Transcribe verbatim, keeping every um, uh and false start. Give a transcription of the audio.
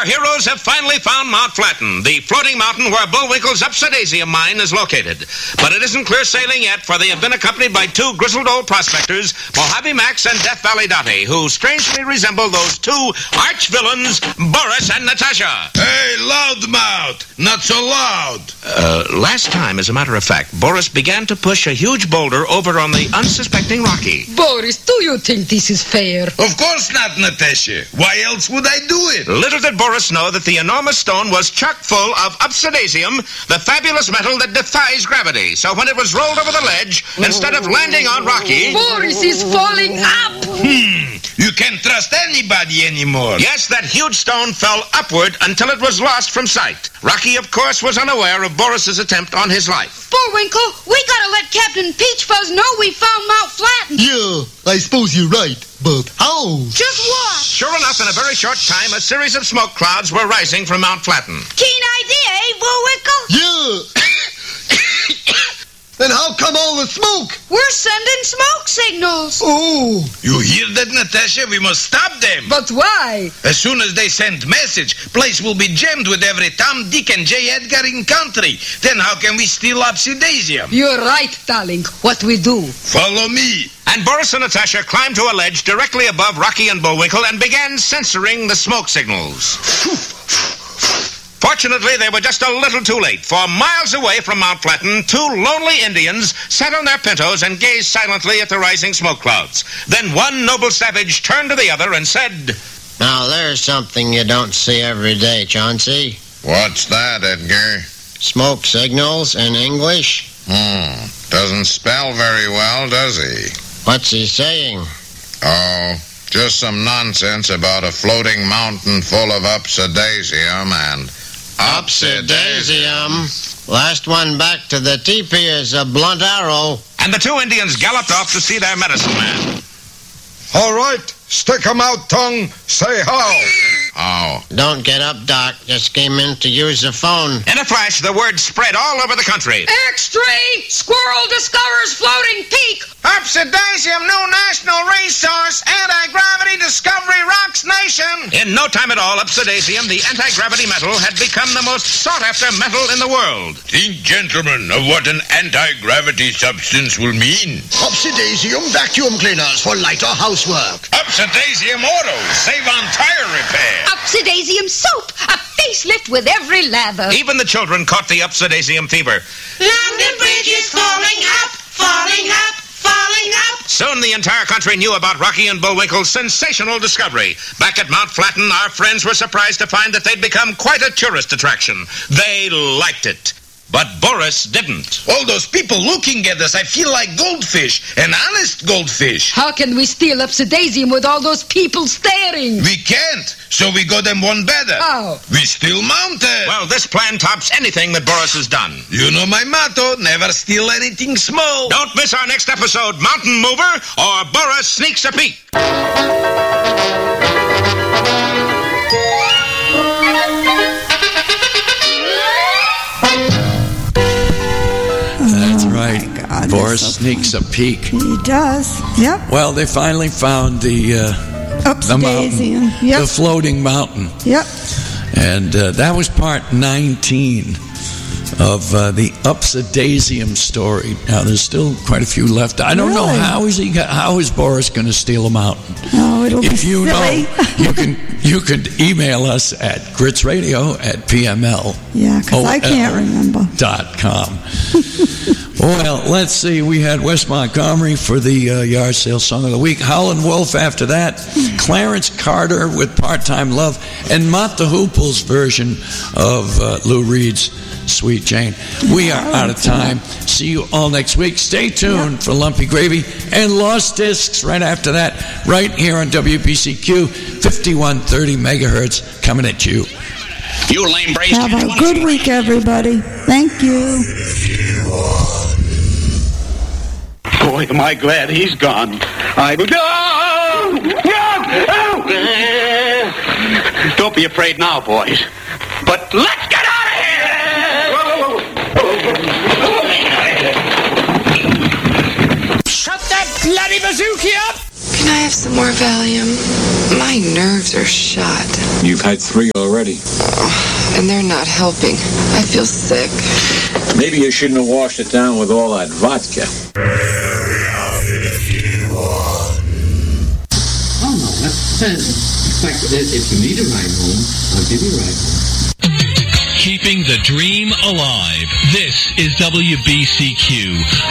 Our heroes have finally found Mount Flatten, the floating mountain where Bullwinkle's Upsidasium mine is located. But it isn't clear sailing yet, for they have been accompanied by two grizzled old prospectors, Mojave Max and Death Valley Dottie, who strangely resemble those two arch-villains, Boris and Natasha. Hey, loudmouth! Not so loud! Uh, last time, as a matter of fact, Boris began to push a huge boulder over on the unsuspecting Rocky. Boris, do you think this is fair? Of course not, Natasha. Why else would I do it? Little did Boris know that the enormous stone was chock full of Upsidasium, the fabulous metal that defies gravity. So when it was rolled over the ledge, instead of landing on Rocky... Boris is falling up! Hmm, you can't trust anybody anymore. Yes, that huge stone fell upward until it was lost from sight. Rocky, of course, was unaware of Boris's attempt on his life. Bullwinkle, we gotta let Captain Peach Fuzz know we found Mount Flatten. Yeah, I suppose you're right, but how? Just what? Sure enough, in a very short time, a series of smoke clouds were rising from Mount Flatten. Keen idea, eh, Bullwinkle? Yeah. Then how come all the smoke? We're sending smoke signals. Oh. You hear that, Natasha? We must stop them. But why? As soon as they send message, place will be jammed with every Tom, Dick, and J. Edgar in country. Then how can we steal Upsidasium? You're right, darling. What we do? Follow me. And Boris and Natasha climbed to a ledge directly above Rocky and Bullwinkle and began censoring the smoke signals. Fortunately, they were just a little too late, for miles away from Mount Flatten, two lonely Indians sat on their pintos and gazed silently at the rising smoke clouds. Then one noble savage turned to the other and said, "Now, there's something you don't see every day, Chauncey. What's that, Edgar? Smoke signals in English." Hmm. Doesn't spell very well, does he? What's he saying? Oh, just some nonsense about a floating mountain full of Upsidasium and... Upsidasium. Last one back to the teepee is a blunt arrow. And the two Indians galloped off to see their medicine man. All right, stick 'em out, tongue. Say how. Oh. Don't get up, Doc. Just came in to use the phone. In a flash, the word spread all over the country. X-ray! Squirrel discovers floating peak! Upsidasium, new national resource, anti-gravity discovery rocks nation. In no time at all, Upsidasium, the anti-gravity metal, had become the most sought-after metal in the world. Think, gentlemen, of what an anti-gravity substance will mean. Upsidasium vacuum cleaners for lighter housework. Upsidasium autos save on tire repair. Upsidasium soap, a facelift with every lather. Even the children caught the Upsidasium fever. London Bridge is falling up, falling up, falling up. Soon the entire country knew about Rocky and Bullwinkle's sensational discovery. Back at Mount Flatten, our friends were surprised to find that they'd become quite a tourist attraction. They liked it. But Boris didn't. All those people looking at us, I feel like goldfish, an honest goldfish. How can we steal Upsidasium with all those people staring? We can't, so we go them one better. How? We steal mountain. Well, this plan tops anything that Boris has done. You know my motto, never steal anything small. Don't miss our next episode, Mountain Mover, or Boris Sneaks a Peek. God, Boris so sneaks a peek. He does. Yep. Well, they finally found the uh, the mountain, yep. the floating mountain. Yep. And uh, that was part nineteen of uh, the Upsidasium story. Now, there's still quite a few left. I don't really? know how is he. How is Boris going to steal a mountain? No, it'll if be you silly. know, you can you could email us at gritsradio at p m l. Yeah, because I can't remember. Dot com. Well, let's see. We had Wes Montgomery for the uh, Yard Sale Song of the Week. Howlin' Wolf after that. Clarence Carter with Part-Time Love. And Mott the Hoople's version of uh, Lou Reed's Sweet Jane. We are out of time. See you all next week. Stay tuned for Lumpy Gravy and Lost Discs right after that. Right here on W B C Q, fifty-one thirty megahertz coming at you. You lame brace. Have a good week, everybody. Thank you. Boy, am I glad he's gone. I... No! No! Don't be afraid now, boys. But let's get out of here! Shut that bloody bazooki up! Can I have some more Valium? My nerves are shot. You've had three already. Oh, and they're not helping. I feel sick. Maybe you shouldn't have washed it down with all that vodka. Oh, no. That's, in fact, if you need a ride home, I'll give you a ride home. Keeping the dream alive. This is W B C Q,